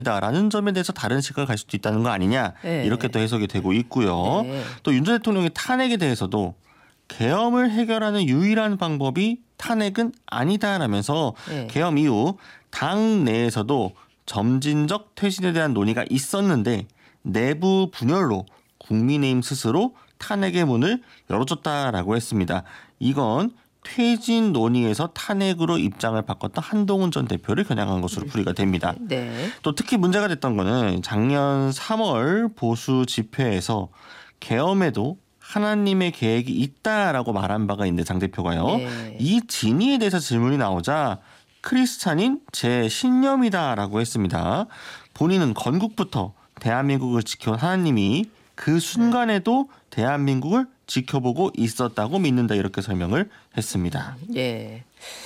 라는 점에 대해서 다른 시각을 갈 수도 있다는 거 아니냐 네. 이렇게 또 해석이 되고 있고요. 네. 또 윤 전 대통령의 탄핵에 대해서도 계엄을 해결하는 유일한 방법이 탄핵은 아니다라면서 네. 계엄 이후 당 내에서도 점진적 퇴진에 대한 논의가 있었는데 내부 분열로 국민의힘 스스로 탄핵의 문을 열어줬다라고 했습니다. 이건 퇴진 논의에서 탄핵으로 입장을 바꿨던 한동훈 전 대표를 겨냥한 것으로 풀이가 됩니다. 네. 또 특히 문제가 됐던 거는 작년 3월 보수 집회에서 계엄에도 하나님의 계획이 있다라고 말한 바가 있는데 장 대표가요. 네. 이 진위에 대해서 질문이 나오자 크리스찬인 제 신념이다라고 했습니다. 본인은 건국부터 대한민국을 지켜온 하나님이 그 순간에도 대한민국을 지켜보고 있었다고 믿는다 이렇게 설명을 했습니다. 예.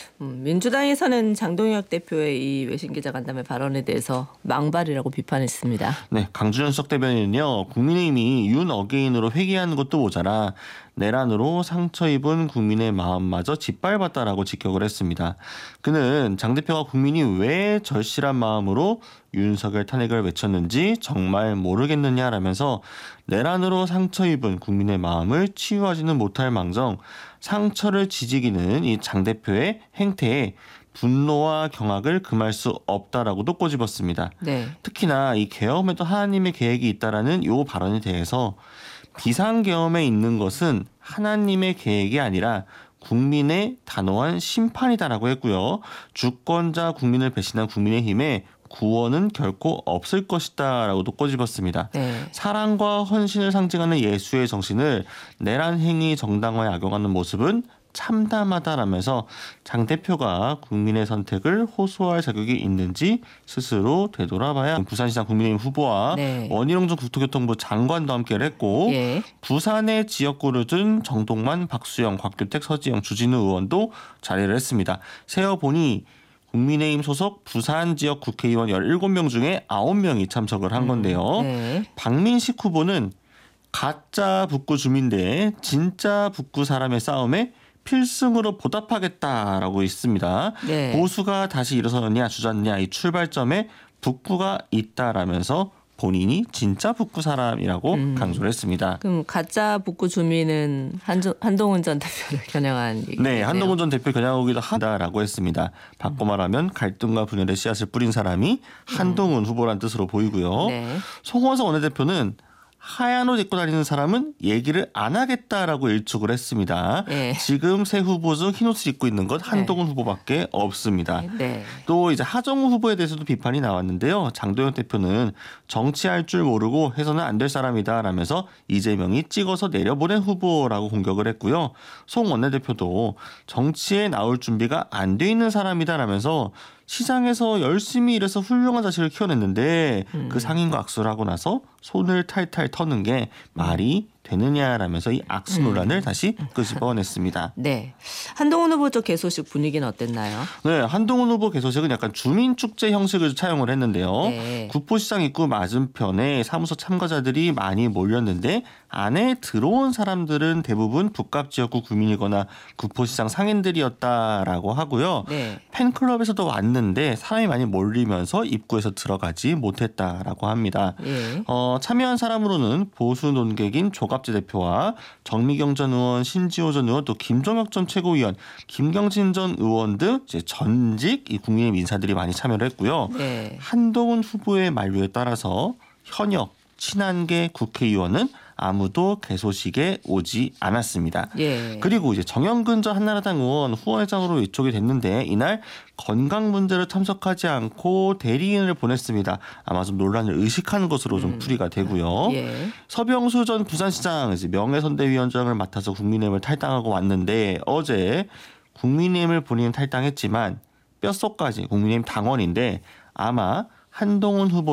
민주당에서는 장동혁 대표의 이 외신 기자간담회 발언에 대해서 망발이라고 비판했습니다. 네, 강준현 수석 대변인은요. 국민의힘이 윤 어게인으로 회귀하는 것도 모자라 내란으로 상처 입은 국민의 마음마저 짓밟았다라고 직격을 했습니다. 그는 장 대표가 국민이 왜 절실한 마음으로 윤석열 탄핵을 외쳤는지 정말 모르겠느냐라면서 내란으로 상처 입은 국민의 마음을 치유하지는 못할 망정 상처를 지지기는 이 장 대표의 행태에 분노와 경악을 금할 수 없다라고도 꼬집었습니다. 네. 특히나 이 계엄에도 하나님의 계획이 있다라는 이 발언에 대해서 비상계엄에 있는 것은 하나님의 계획이 아니라 국민의 단호한 심판이다라고 했고요. 주권자 국민을 배신한 국민의힘에 구원은 결코 없을 것이다라고도 꼬집었습니다. 네. 사랑과 헌신을 상징하는 예수의 정신을 내란 행위 정당화에 악용하는 모습은 참담하다라면서 장 대표가 국민의 선택을 호소할 자격이 있는지 스스로 되돌아봐야 부산시장 국민의힘 후보와 네. 원희룡 전 국토교통부 장관도 함께를 했고 예. 부산의 지역구를 둔 정동만, 박수영, 곽규택, 서지영, 주진우 의원도 자리를 했습니다. 세어보니 국민의힘 소속 부산 지역 국회의원 17명 중에 9명이 참석을 한 건데요. 네. 박민식 후보는 가짜 북구 주민 대 진짜 북구 사람의 싸움에 필승으로 보답하겠다라고 있습니다. 네. 보수가 다시 일어서느냐 주저느냐 이 출발점에 북구가 있다라면서 본인이 진짜 북구 사람이라고 강조를 했습니다. 그럼 가짜 북구 주민은 한동훈 전 대표를 겨냥한 얘기네요. 네, 한동훈 전 대표 겨냥하기도 한다라고 했습니다. 바꿔 말하면 갈등과 분열의 씨앗을 뿌린 사람이 한동훈 후보란 뜻으로 보이고요. 네. 송원석 원내대표는 하얀 옷 입고 다니는 사람은 얘기를 안 하겠다라고 일축을 했습니다. 네. 지금 새 후보 중 흰옷을 입고 있는 것 한동훈 후보밖에 없습니다. 네. 또 이제 하정우 후보에 대해서도 비판이 나왔는데요. 장도영 대표는 정치할 줄 모르고 해서는 안 될 사람이다라면서 이재명이 찍어서 내려보낸 후보라고 공격을 했고요. 송 원내대표도 정치에 나올 준비가 안 돼 있는 사람이다라면서 시장에서 열심히 일해서 훌륭한 자식을 키워냈는데 그 상인과 악수를 하고 나서 손을 탈탈 터는 게 말이 되느냐라면서 이 악수 논란을 다시 끄집어냈습니다. 네. 한동훈 후보 쪽 개소식 분위기는 어땠나요? 네, 한동훈 후보 개소식은 약간 주민축제 형식을 차용을 했는데요. 네. 구포시장 입구 맞은편에 사무소 참가자들이 많이 몰렸는데 안에 들어온 사람들은 대부분 북갑 지역구 구민이거나 구포시장 상인들이었다라고 하고요. 네. 팬클럽에서도 왔는데 사람이 많이 몰리면서 입구에서 들어가지 못했다라고 합니다. 예. 참여한 사람으로는 보수 논객인 조갑재 대표와 정미경 전 의원, 신지호 전 의원, 또 김종혁 전 최고위원, 김경진 전 의원 등 이제 전직 이 국민의힘 인사들이 많이 참여를 했고요. 네. 한동훈 후보의 만류에 따라서 현역 친한계 국회의원은 아무도 개소식에 오지 않았습니다. 예. 그리고 이제 정영근 전 한나라당 의원 후원회장으로 위촉이 됐는데 이날 건강 문제로 참석하지 않고 대리인을 보냈습니다. 아마 좀 논란을 의식하는 것으로 좀 풀이가 되고요. 예. 서병수 전 부산시장 이제 명예선대위원장을 맡아서 국민의힘을 탈당하고 왔는데 어제 국민의힘을 본인은 탈당했지만 뼛속까지 국민의힘 당원인데 아마 한동훈 후보